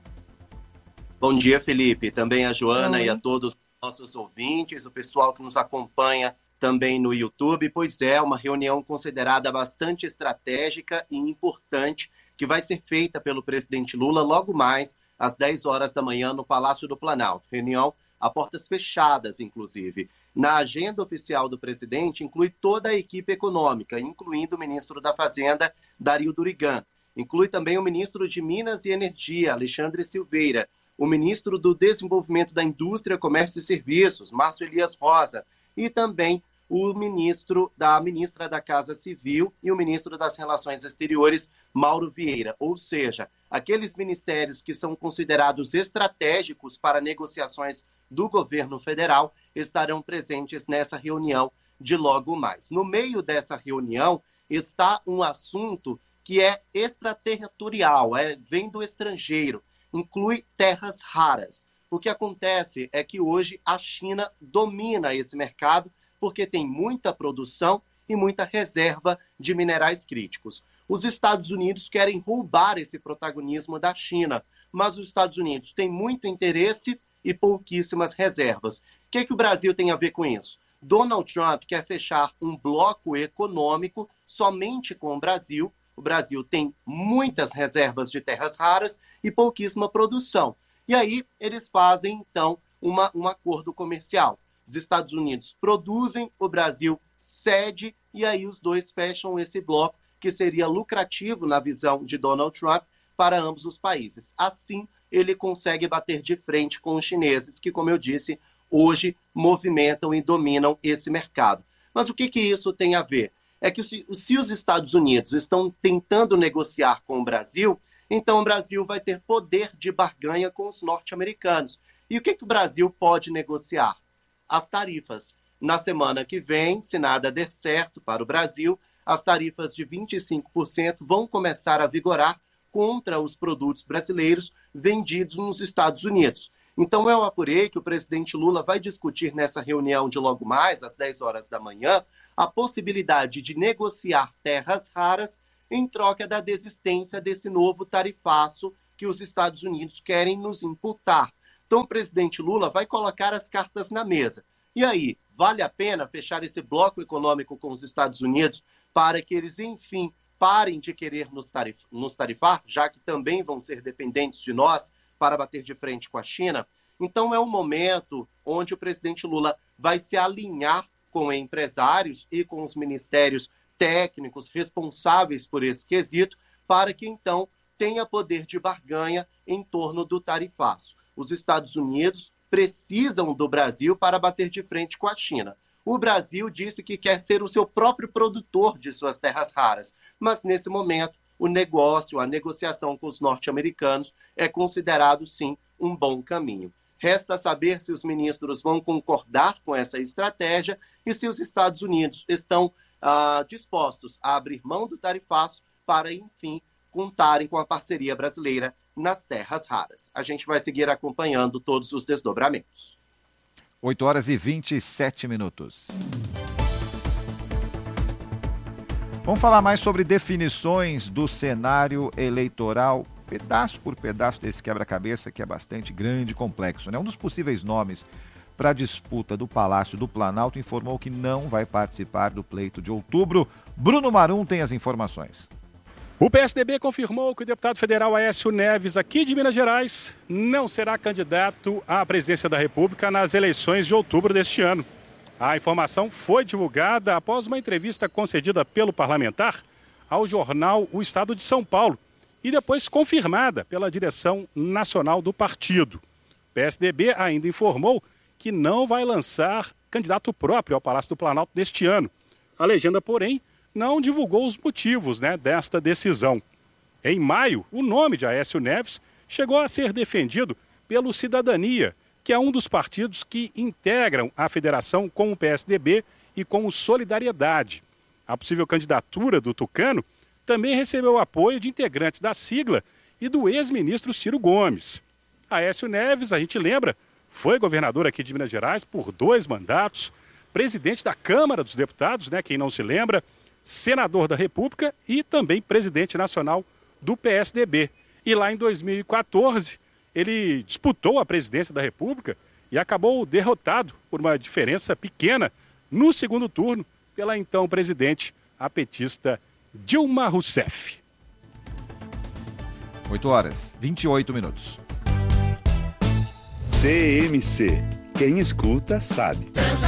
Bom dia, Felipe. Também a Joana Oi. E a todos os nossos ouvintes, o pessoal que nos acompanha também no YouTube. Pois é, uma reunião considerada bastante estratégica e importante que vai ser feita pelo presidente Lula logo mais às dez horas da manhã no Palácio do Planalto. Reunião a portas fechadas, inclusive. Na agenda oficial do presidente, inclui toda a equipe econômica, incluindo o ministro da Fazenda, Dario Durigan. Inclui também o ministro de Minas e Energia, Alexandre Silveira, o ministro do Desenvolvimento da Indústria, Comércio e Serviços, Márcio Elias Rosa, e também o ministro da ministra da Casa Civil e o ministro das Relações Exteriores, Mauro Vieira. Ou seja, aqueles ministérios que são considerados estratégicos para negociações do governo federal estarão presentes nessa reunião de logo mais. No meio dessa reunião está um assunto que é extraterritorial, é, vem do estrangeiro, inclui terras raras. O que acontece é que hoje a China domina esse mercado porque tem muita produção e muita reserva de minerais críticos. Os Estados Unidos querem roubar esse protagonismo da China, mas os Estados Unidos têm muito interesse e pouquíssimas reservas. O que é que o Brasil tem a ver com isso? Donald Trump quer fechar um bloco econômico somente com o Brasil. O Brasil tem muitas reservas de terras raras e pouquíssima produção. E aí eles fazem, então, uma, um acordo comercial. Os Estados Unidos produzem, o Brasil cede, e aí os dois fecham esse bloco, que seria lucrativo na visão de Donald Trump para ambos os países. Assim, ele consegue bater de frente com os chineses, que, como eu disse, hoje movimentam e dominam esse mercado. Mas o que, que isso tem a ver? É que se, se os Estados Unidos estão tentando negociar com o Brasil, então o Brasil vai ter poder de barganha com os norte-americanos. E o que, que o Brasil pode negociar? As tarifas. Na semana que vem, se nada der certo para o Brasil, as tarifas de vinte e cinco por cento vão começar a vigorar contra os produtos brasileiros vendidos nos Estados Unidos. Então eu apurei que o presidente Lula vai discutir nessa reunião de logo mais, às dez horas da manhã, a possibilidade de negociar terras raras em troca da desistência desse novo tarifaço que os Estados Unidos querem nos imputar. Então o presidente Lula vai colocar as cartas na mesa. E aí, vale a pena fechar esse bloco econômico com os Estados Unidos para que eles, enfim, parem de querer nos, tarif nos tarifar, já que também vão ser dependentes de nós para bater de frente com a China? Então é um momento onde o presidente Lula vai se alinhar com empresários e com os ministérios técnicos responsáveis por esse quesito, para que então tenha poder de barganha em torno do tarifaço. Os Estados Unidos precisam do Brasil para bater de frente com a China. O Brasil disse que quer ser o seu próprio produtor de suas terras raras, mas nesse momento o negócio, a negociação com os norte-americanos é considerado sim um bom caminho. Resta saber se os ministros vão concordar com essa estratégia e se os Estados Unidos estão ah, dispostos a abrir mão do tarifaço para, enfim, contarem com a parceria brasileira nas terras raras. A gente vai seguir acompanhando todos os desdobramentos. oito horas e vinte e sete minutos. Vamos falar mais sobre definições do cenário eleitoral, pedaço por pedaço desse quebra-cabeça que é bastante grande e complexo, né? Um dos possíveis nomes para a disputa do Palácio do Planalto informou que não vai participar do pleito de outubro. Bruno Marum tem as informações. O P S D B confirmou que o deputado federal Aécio Neves, aqui de Minas Gerais, não será candidato à presidência da República nas eleições de outubro deste ano. A informação foi divulgada após uma entrevista concedida pelo parlamentar ao jornal O Estado de São Paulo e depois confirmada pela direção nacional do partido. O P S D B ainda informou que não vai lançar candidato próprio ao Palácio do Planalto neste ano. A legenda, porém, não divulgou os motivos, né, desta decisão. Em maio, o nome de Aécio Neves chegou a ser defendido pelo Cidadania, que é um dos partidos que integram a federação com o P S D B e com o Solidariedade. A possível candidatura do tucano também recebeu apoio de integrantes da sigla e do ex-ministro Ciro Gomes. Aécio Neves, a gente lembra, foi governador aqui de Minas Gerais por dois mandatos, presidente da Câmara dos Deputados, né, quem não se lembra, senador da República e também presidente nacional do P S D B. E lá em dois mil e quatorze, ele disputou a presidência da República e acabou derrotado por uma diferença pequena no segundo turno pela então presidente, a petista Dilma Rousseff. oito horas, vinte e oito minutos. T M C. Quem escuta sabe.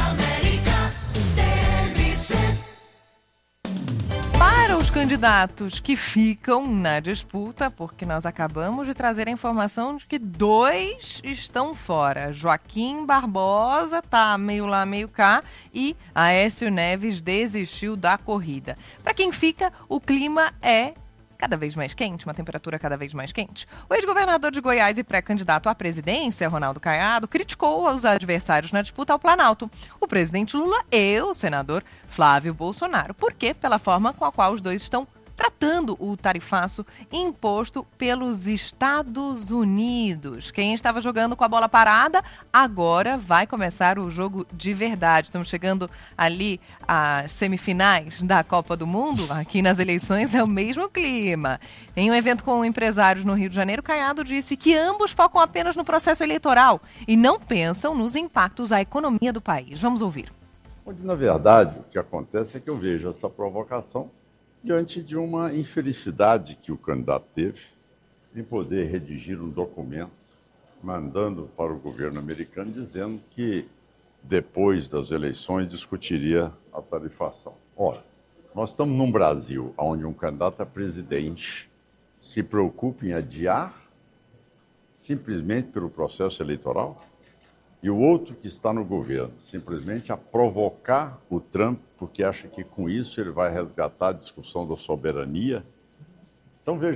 Para os candidatos que ficam na disputa, porque nós acabamos de trazer a informação de que dois estão fora. Joaquim Barbosa está meio lá, meio cá, e Aécio Neves desistiu da corrida. Para quem fica, o clima é cada vez mais quente, uma temperatura cada vez mais quente. O ex-governador de Goiás e pré-candidato à presidência, Ronaldo Caiado, criticou os adversários na disputa ao Planalto, o presidente Lula e o senador Flávio Bolsonaro. Por quê? Pela forma com a qual os dois estão tratando o tarifaço imposto pelos Estados Unidos. Quem estava jogando com a bola parada, agora vai começar o jogo de verdade. Estamos chegando ali às semifinais da Copa do Mundo. Aqui nas eleições é o mesmo clima. Em um evento com empresários no Rio de Janeiro, Caiado disse que ambos focam apenas no processo eleitoral e não pensam nos impactos à economia do país. Vamos ouvir. Onde, na verdade, o que acontece é que eu vejo essa provocação diante de uma infelicidade que o candidato teve em poder redigir um documento mandando para o governo americano dizendo que depois das eleições discutiria a tarifação. Ora, nós estamos num Brasil onde um candidato a presidente se preocupa em adiar simplesmente pelo processo eleitoral e o outro que está no governo simplesmente a provocar o Trump porque acha que com isso ele vai resgatar a discussão da soberania. Então, veja bem,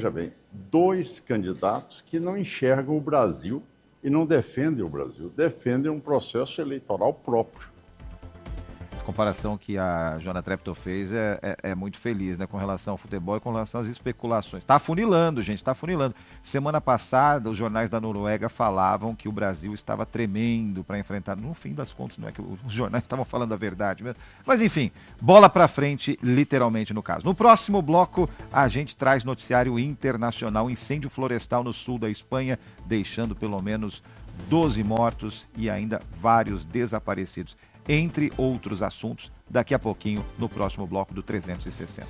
dois candidatos que não enxergam o Brasil e não defendem o Brasil, defendem um processo eleitoral próprio. A comparação que a Joana Treptow fez é, é, é muito feliz, né, com relação ao futebol e com relação às especulações. Está afunilando, gente, está afunilando. Semana passada, os jornais da Noruega falavam que o Brasil estava tremendo para enfrentar. No fim das contas, não é que os jornais estavam falando a verdade mesmo. Mas, enfim, bola para frente, literalmente, no caso. No próximo bloco, a gente traz noticiário internacional: incêndio florestal no sul da Espanha, deixando pelo menos doze mortos e ainda vários desaparecidos. Entre outros assuntos, daqui a pouquinho, no próximo bloco do trezentos e sessenta.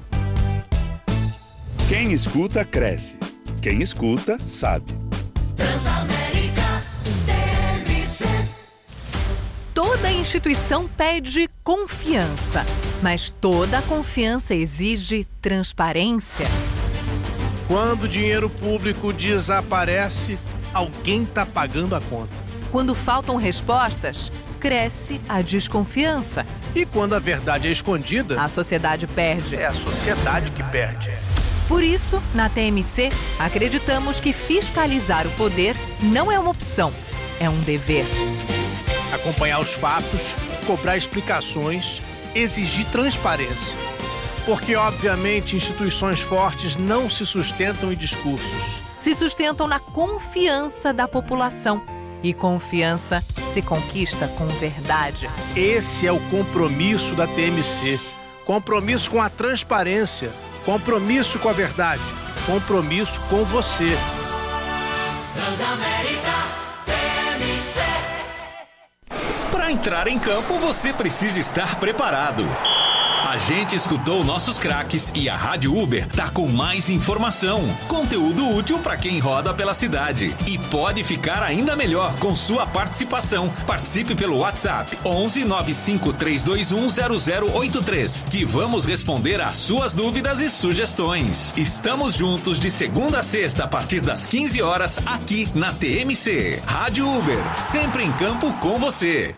Quem escuta, cresce. Quem escuta, sabe. Transamérica T M C. Toda instituição pede confiança, mas toda confiança exige transparência. Quando o dinheiro público desaparece, alguém está pagando a conta. Quando faltam respostas, cresce a desconfiança. E quando a verdade é escondida, a sociedade perde. É a sociedade que perde. Por isso, na T M C, acreditamos que fiscalizar o poder não é uma opção, é um dever. Acompanhar os fatos, cobrar explicações, exigir transparência. Porque, obviamente, instituições fortes não se sustentam em discursos. Se sustentam na confiança da população. E confiança se conquista com verdade. Esse é o compromisso da T M C. Compromisso com a transparência. Compromisso com a verdade. Compromisso com você. Transamérica T M C. Para entrar em campo, você precisa estar preparado. A gente escutou nossos craques e a Rádio Uber tá com mais informação, conteúdo útil para quem roda pela cidade. E pode ficar ainda melhor com sua participação. Participe pelo WhatsApp onze nove cinco três dois um zero zero oito três, que vamos responder às suas dúvidas e sugestões. Estamos juntos de segunda a sexta a partir das quinze horas aqui na T M C. Rádio Uber, sempre em campo com você.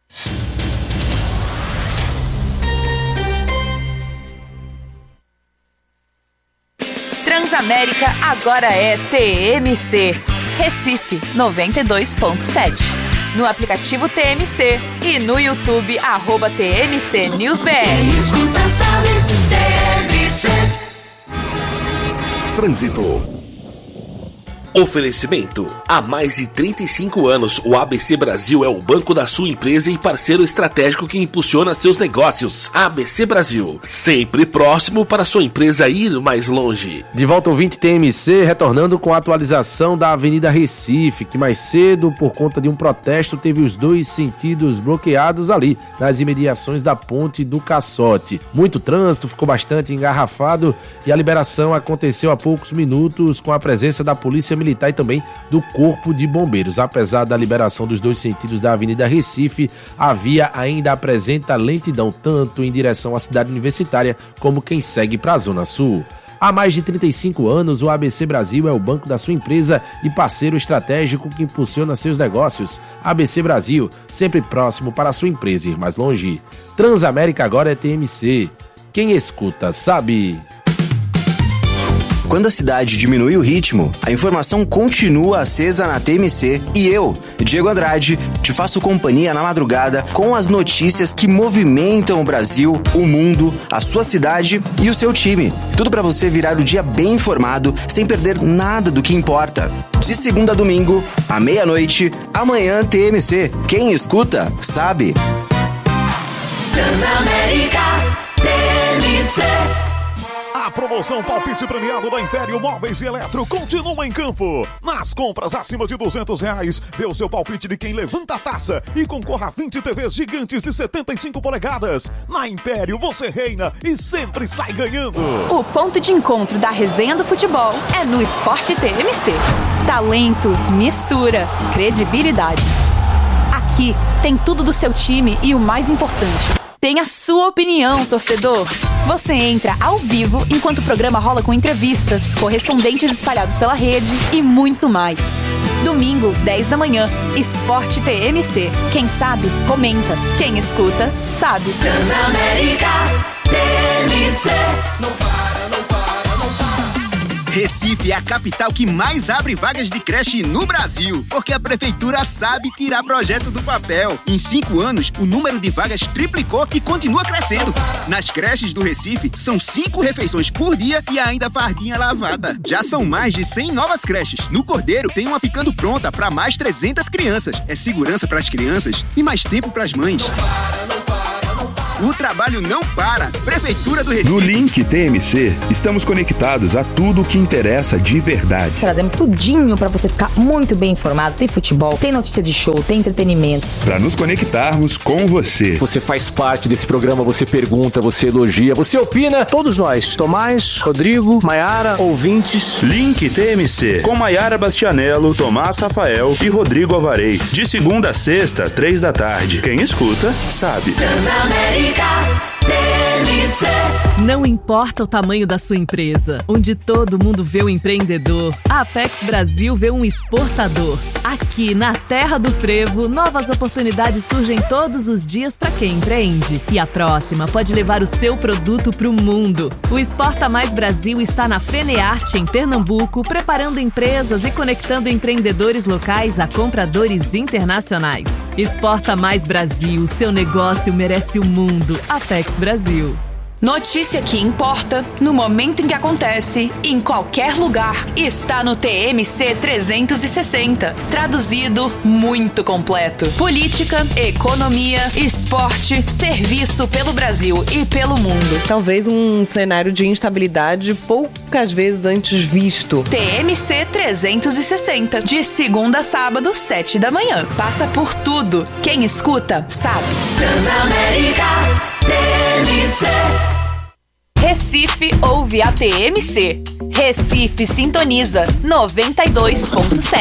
Transamérica agora é T M C. Recife noventa e dois ponto sete. No aplicativo T M C e no YouTube, arroba T M C News B R. Quem escuta sabe, T M C. Trânsito. Oferecimento. Há mais de trinta e cinco anos, o A B C Brasil é o banco da sua empresa e parceiro estratégico que impulsiona seus negócios. A B C Brasil, sempre próximo para sua empresa ir mais longe. De volta ao ouvinte T M C, retornando com a atualização da Avenida Recife, que mais cedo, por conta de um protesto, teve os dois sentidos bloqueados ali, nas imediações da Ponte do Caçote. Muito trânsito, ficou bastante engarrafado e a liberação aconteceu há poucos minutos com a presença da Polícia Militar e também do Corpo de Bombeiros. Apesar da liberação dos dois sentidos da Avenida Recife, a via ainda apresenta lentidão, tanto em direção à cidade universitária, como quem segue para a Zona Sul. Há mais de trinta e cinco anos, o A B C Brasil é o banco da sua empresa e parceiro estratégico que impulsiona seus negócios. A B C Brasil, sempre próximo para a sua empresa ir mais longe. Transamérica agora é T M C. Quem escuta, sabe. Quando a cidade diminui o ritmo, a informação continua acesa na T M C e eu, Diego Andrade, te faço companhia na madrugada com as notícias que movimentam o Brasil, o mundo, a sua cidade e o seu time. Tudo para você virar o dia bem informado, sem perder nada do que importa. De segunda a domingo, à meia-noite, amanhã T M C. Quem escuta, sabe. Transamérica T M C. A promoção Palpite Premiado da Império Móveis e Eletro continua em campo. Nas compras acima de duzentos reais, dê o seu palpite de quem levanta a taça e concorra a vinte T Vs gigantes de setenta e cinco polegadas. Na Império você reina e sempre sai ganhando. O ponto de encontro da resenha do futebol é no Esporte T M C. Talento, mistura, credibilidade. Aqui tem tudo do seu time e o mais importante, tem a sua opinião, torcedor. Você entra ao vivo enquanto o programa rola com entrevistas, correspondentes espalhados pela rede e muito mais. Domingo, dez da manhã, Esporte T M C. Quem sabe, comenta. Quem escuta, sabe. Transamérica T M C. Não para, não para, não para. Recife é a capital que mais abre vagas de creche no Brasil, porque a prefeitura sabe tirar projeto do papel. Em cinco anos, o número de vagas triplicou e continua crescendo. Nas creches do Recife, são cinco refeições por dia e ainda fardinha lavada. Já são mais de cem novas creches. No Cordeiro, tem uma ficando pronta para mais trezentas crianças. É segurança para as crianças e mais tempo para as mães. O trabalho não para. Prefeitura do Recife. No Link T M C, estamos conectados a tudo o que interessa de verdade. Trazemos tudinho para você ficar muito bem informado. Tem futebol, tem notícia de show, tem entretenimento. Para nos conectarmos com você. Você faz parte desse programa, você pergunta, você elogia, você opina. Todos nós, Tomás, Rodrigo, Maiara, ouvintes. Link T M C, com Maiara Bastianello, Tomás Rafael e Rodrigo Alvarez. De segunda a sexta, três da tarde. Quem escuta, sabe. Transamérica T M C. Não importa o tamanho da sua empresa, onde todo mundo vê o empreendedor, a Apex Brasil vê um exportador. Aqui, na terra do frevo, novas oportunidades surgem todos os dias para quem empreende. E a próxima pode levar o seu produto para o mundo. O Exporta Mais Brasil está na FENEARTE, em Pernambuco, preparando empresas e conectando empreendedores locais a compradores internacionais. Exporta Mais Brasil, seu negócio merece o mundo. Apex Brasil. Notícia que importa, no momento em que acontece, em qualquer lugar, está no T M C trezentos e sessenta. Traduzido, muito completo. Política, economia, esporte, serviço pelo Brasil e pelo mundo. Talvez um cenário de instabilidade poucas vezes antes visto. T M C trezentos e sessenta, de segunda a sábado, sete da manhã. Passa por tudo. Quem escuta, sabe. Transamérica T M C. Recife ouve a T M C. Recife sintoniza noventa e dois ponto sete.